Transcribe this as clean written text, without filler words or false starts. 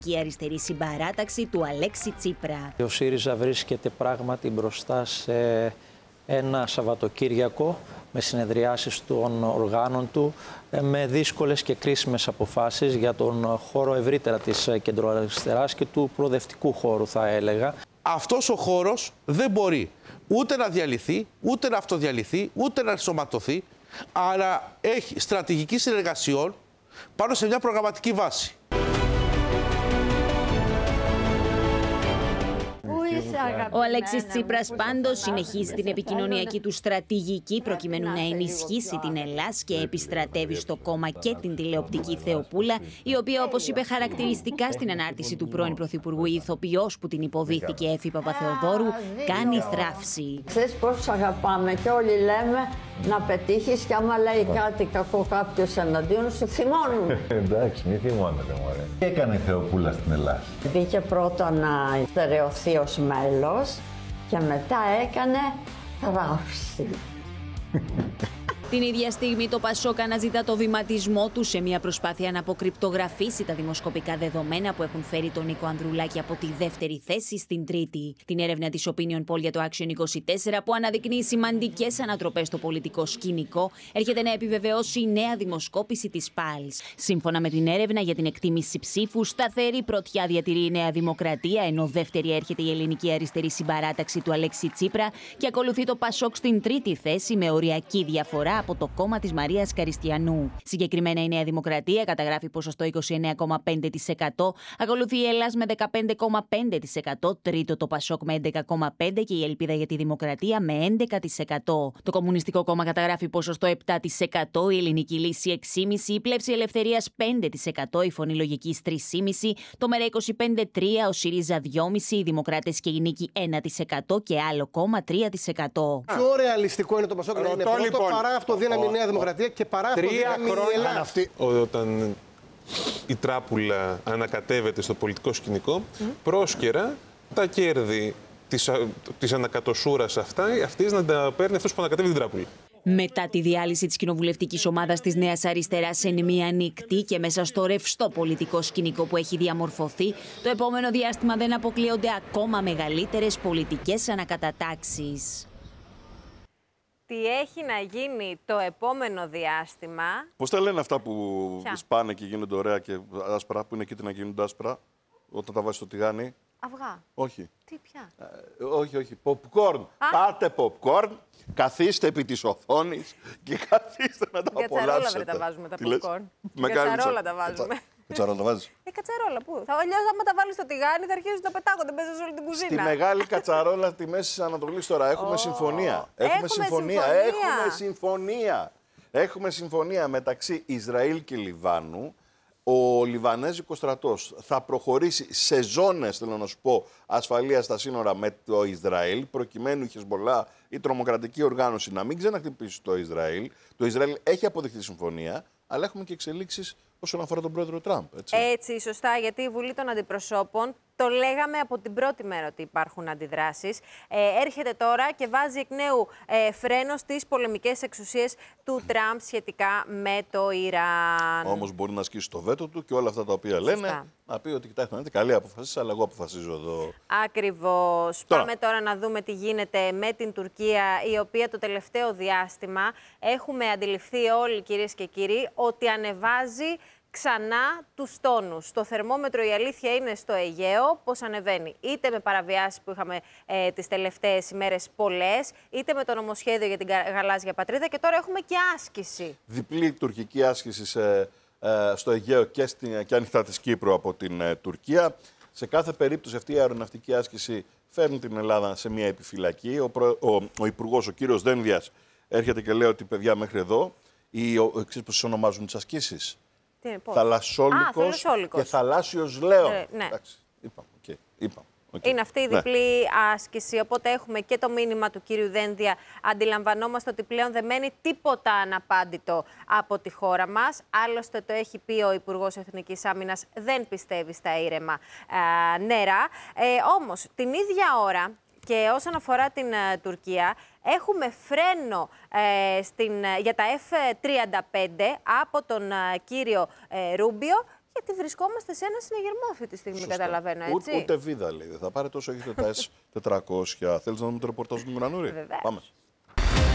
η αριστερή συμπαράταξη του Αλέξη Τσίπρα. Ο ΣΥΡΙΖΑ βρίσκεται πράγματι μπροστά σε ένα Σαββατοκύριακο με συνεδριάσεις των οργάνων του, με δύσκολες και κρίσιμες αποφάσεις για τον χώρο ευρύτερα της κεντροαριστεράς και του προοδευτικού χώρου, θα έλεγα. Αυτός ο χώρος δεν μπορεί ούτε να διαλυθεί, ούτε να αυτοδιαλυθεί, ούτε να ενσωματωθεί, αλλά έχει στρατηγική συνεργασιών πάνω σε μια προγραμματική βάση. Ο Αλέξης Τσίπρας πάντως συνεχίζει την επικοινωνιακή του στρατηγική προκειμένου να ενισχύσει την Ελλάς και επιστρατεύει στο κόμμα και την τηλεοπτική Θεοπούλα, η οποία, όπως είπε χαρακτηριστικά στην ανάρτηση του πρώην Πρωθυπουργού, η ηθοποιός που την υποδίθηκε, Έφη Παπαθεοδόρου, κάνει θράψη. Ξέρεις πώς αγαπάμε και όλοι λέμε να πετύχεις και άμα λέει κάτι κακό κάποιος εναντίον σου, θυμώνουμε. Εντάξει, μη θυμώνετε, μωρέ. Τι έκανε η Θεοπούλα στην Ελλάδα? Μπήκε πρώτα να στερεωθεί ως μέλος και μετά έκανε θράψη. Την ίδια στιγμή το Πασόκ αναζητά το βηματισμό του σε μια προσπάθεια να αποκρυπτογραφήσει τα δημοσκοπικά δεδομένα που έχουν φέρει τον Νίκο Ανδρουλάκη από τη δεύτερη θέση στην τρίτη. Την έρευνα της Opinion Poll για το Action 24, που αναδεικνύει σημαντικές ανατροπές στο πολιτικό σκηνικό, έρχεται να επιβεβαιώσει η νέα δημοσκόπηση της PALS. Σύμφωνα με την έρευνα για την εκτίμηση ψήφου, σταθερή πρωτιά διατηρεί η Νέα Δημοκρατία, ενώ δεύτερη έρχεται η Ελληνική Αριστερή Συμπαράταξη του Αλέξη Τσίπρα και ακολουθεί το Πασόκ στην τρίτη θέση με οριακή διαφορά από το κόμμα της Μαρίας Καριστιανού. Συγκεκριμένα η Νέα Δημοκρατία καταγράφει ποσοστό 29,5%, ακολουθεί η Ελλάς με 15,5%, τρίτο το Πασόκ με 11,5% και η Ελπίδα για τη Δημοκρατία με 11%. Το Κομμουνιστικό Κόμμα καταγράφει ποσοστό 7%, η Ελληνική Λύση 6,5%, η Πλεύση Ελευθερίας 5%, η Φωνή Λογικής 3,5%, το ΜΕΡΑ 25,3%, ο ΣΥΡΙΖΑ 2,5%, οι Δημοκράτες και η Νίκη 1% και άλλο κόμμα 3%. Πιο ρεαλιστικό είναι το Πασόκ να είναι πρώτο παρά αυτοδύναμη Νέα Δημοκρατία και παρά αυτοδύναμη η Ελλάδα. Όταν η τράπουλα ανακατεύεται στο πολιτικό σκηνικό, πρόσκαιρα τα κέρδη της ανακατοσούρας αυτής να τα παίρνει αυτός που ανακατεύει την τράπουλα. Μετά τη διάλυση της κοινοβουλευτικής ομάδας της Νέας Αριστεράς εν μία νυχτή και μέσα στο ρευστό πολιτικό σκηνικό που έχει διαμορφωθεί, το επόμενο διάστημα δεν αποκλείονται ακόμα μεγαλύτερες πολιτικές ανακατατάξεις. Τι έχει να γίνει το επόμενο διάστημα? Πώς τα λένε αυτά που σπάνε και γίνονται ωραία και άσπρα, που είναι κίτρινα και γίνονται άσπρα, όταν τα βάζεις στο τηγάνι? Αυγά. Όχι. Τι πια? Όχι. Popcorn. Πάτε popcorn, καθίστε επί της οθόνης και καθίστε να τα απολαύσετε. Κατσαρόλα τα βάζουμε τα popcorn. Κατσαρόλα τα βάζουμε. Κατσαρόλα τα βάζεις? Κατσαρόλα, πού? Αλλιώς άμα τα βάλεις στο τηγάνι θα αρχίσουν να πετάγονται μέσα σε όλη την κουζίνα. Στη μεγάλη κατσαρόλα τη Μέση της Ανατολής τώρα έχουμε συμφωνία. Έχουμε συμφωνία μεταξύ Ισραήλ και Λιβάνου. Ο Λιβανέζικος στρατός θα προχωρήσει σε ζώνες, θέλω να σου πω, ασφαλείας στα σύνορα με το Ισραήλ, προκειμένου η Χεσμολά, η τρομοκρατική οργάνωση, να μην ξαναχτυπήσει το Ισραήλ. Το Ισραήλ έχει αποδεχτεί συμφωνία, αλλά έχουμε και εξελίξεις όσον αφορά τον πρόεδρο Τραμπ. Έτσι, σωστά, γιατί η Βουλή των Αντιπροσώπων, το λέγαμε από την πρώτη μέρα ότι υπάρχουν αντιδράσεις, έρχεται τώρα και βάζει εκ νέου φρένο στις πολεμικές εξουσίες του Τραμπ σχετικά με το Ιράν. Όμως μπορεί να ασκήσει το βέτο του και όλα αυτά τα οποία λένε, να πει ότι κοιτάξτε, να δείτε, καλή αποφασίσεις, αλλά εγώ αποφασίζω εδώ. Ακριβώς. Πάμε τώρα να δούμε τι γίνεται με την Τουρκία, η οποία το τελευταίο διάστημα έχουμε αντιληφθεί όλοι, κυρίες και κύριοι, ότι ανεβάζει ξανά τους τόνους. Το θερμόμετρο, η αλήθεια είναι στο Αιγαίο, πώς ανεβαίνει. Είτε με παραβιάσεις που είχαμε τις τελευταίες ημέρες πολλές, είτε με το νομοσχέδιο για την γαλάζια πατρίδα και τώρα έχουμε και άσκηση. Διπλή τουρκική άσκηση στο Αιγαίο και ανοιχτά της Κύπρου από την Τουρκία. Σε κάθε περίπτωση αυτή η αεροναυτική άσκηση φέρνει την Ελλάδα σε μια επιφυλακή. Ο Υπουργός, ο κύριος Δένδιας, έρχεται και λέει ότι παιδιά μέχρι εδώ, ξέρεις πώς ονομάζουν τις ασκήσεις? Θαλασσόλικος και θαλάσσιος λέων. Ναι. Εντάξει, είπαμε. Είναι αυτή η διπλή άσκηση, οπότε έχουμε και το μήνυμα του κύριου Δένδια. Αντιλαμβανόμαστε ότι πλέον δεν μένει τίποτα αναπάντητο από τη χώρα μας. Άλλωστε το έχει πει ο Υπουργός Εθνικής Άμυνας, δεν πιστεύει στα ήρεμα νερά. Όμως την ίδια ώρα και όσον αφορά την Τουρκία, έχουμε φρένο για τα F-35 από τον κύριο Ρούμπιο Γιατί βρισκόμαστε σε ένα συναγερμό αυτή τη στιγμή, καταλαβαίνω, έτσι. Ούτε βίδα λέει. Δεν θα πάρετε όσο έχετε τα S400. Θέλεις να δούμε το ρεπορτάζ του Μουρανούρη? Βεβαίως. Πάμε.